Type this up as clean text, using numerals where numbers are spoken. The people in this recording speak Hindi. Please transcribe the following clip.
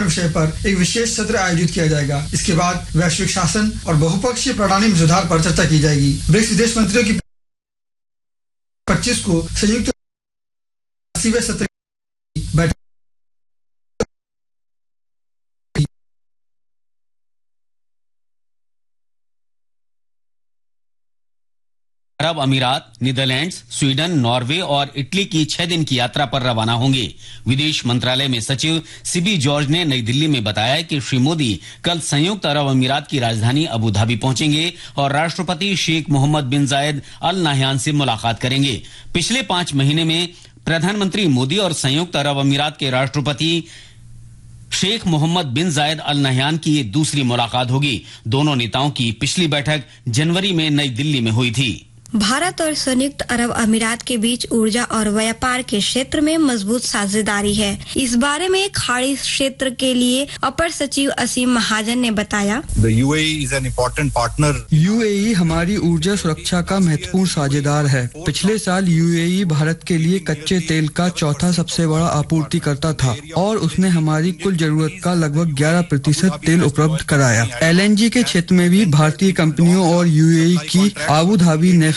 विषय पर एक विशेष सत्र आयोजित किया जाएगा। इसके बाद वैश्विक शासन और बहुपक्षीय प्रणाली में सुधार पर चर्चा की जाएगी। ब्रिक्स विदेश मंत्रियों की 25 को संयुक्त 80वें सत्र बैठक अरब अमीरात, नीदरलैंड्स, स्वीडन, नॉर्वे और इटली की 6 दिन की यात्रा पर रवाना होंगे। विदेश मंत्रालय में सचिव सिबी जॉर्ज ने नई दिल्ली में बताया कि श्री मोदी कल संयुक्त अरब अमीरात की राजधानी अबू धाबी पहुंचेंगे और राष्ट्रपति शेख मोहम्मद बिन जायद अल नाह्यान से मुलाकात करेंगे। पिछले 5 महीने में प्रधानमंत्री मोदी और संयुक्त अरब अमीरात के राष्ट्रपति शेख मोहम्मद बिन जायद अल नाह्यान की ये दूसरी मुलाकात होगी। दोनों नेताओं की पिछली बैठक जनवरी में नई दिल्ली में हुई थी। भारत और संयुक्त अरब अमीरात के बीच ऊर्जा और व्यापार के क्षेत्र में मजबूत साझेदारी है। इस बारे में खाड़ी क्षेत्र के लिए अपर सचिव असीम महाजन ने बताया, The UAE is an important partner. UAE हमारी ऊर्जा सुरक्षा का महत्वपूर्ण साझेदार है। पिछले साल UAE भारत के लिए कच्चे तेल का चौथा सबसे बड़ा आपूर्तिकर्ता था और उसने हमारी कुल जरूरत का लगभग 11% तेल उपलब्ध कराया। LNG के क्षेत्र में भी भारतीय कंपनियों और UAE की आबू धाबी